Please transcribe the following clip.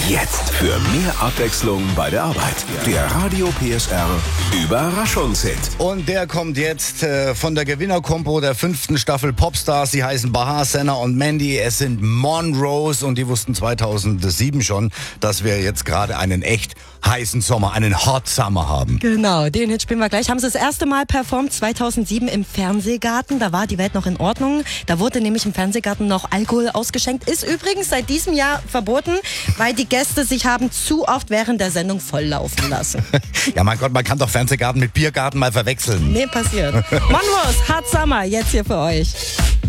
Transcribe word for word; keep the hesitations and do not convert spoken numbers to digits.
Jetzt für mehr Abwechslung bei der Arbeit. Der Radio P S R Überraschungshit. Und der kommt jetzt äh, von der Gewinnerkompo der fünften Staffel Popstars. Sie heißen Bahar, Senna und Mandy. Es sind Monroes und die wussten zweitausendsieben schon, dass wir jetzt gerade einen echt heißen Sommer, einen Hot Summer haben. Genau, den Hit spielen wir gleich. Haben sie das erste Mal performt zweitausendsieben im Fernsehgarten. Da war die Welt noch in Ordnung. Da wurde nämlich im Fernsehgarten noch Alkohol ausgeschenkt. Ist übrigens seit diesem Jahr verboten, weil die Gäste sich haben zu oft während der Sendung volllaufen lassen. Ja, mein Gott, man kann doch Fernsehgarten mit Biergarten mal verwechseln. Nee, passiert. Monroes, Hot Summer, jetzt hier für euch.